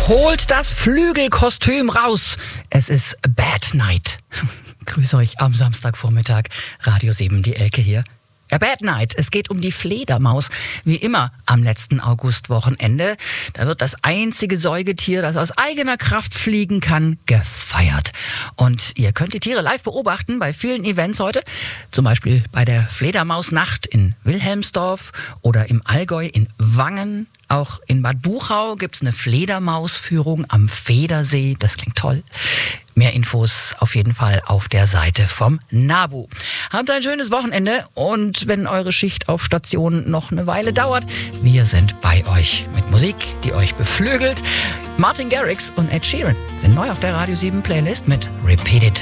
Holt das Flügelkostüm raus. Es ist Bad Night. Grüß euch am Samstagvormittag. Radio 7, die Elke hier. A Bad Night. Es geht um die Fledermaus. Wie immer am letzten Augustwochenende. Da wird das einzige Säugetier, das aus eigener Kraft fliegen kann, gefeiert. Und ihr könnt die Tiere live beobachten bei vielen Events heute. Zum Beispiel bei der Fledermausnacht in Wilhelmsdorf oder im Allgäu in Wangen. Auch in Bad Buchau gibt's eine Fledermausführung am Federsee. Das klingt toll. Mehr Infos auf jeden Fall auf der Seite vom NABU. Habt ein schönes Wochenende und wenn eure Schicht auf Station noch eine Weile dauert, wir sind bei euch mit Musik, die euch beflügelt. Martin Garrix und Ed Sheeran sind neu auf der Radio 7 Playlist mit Repeat It.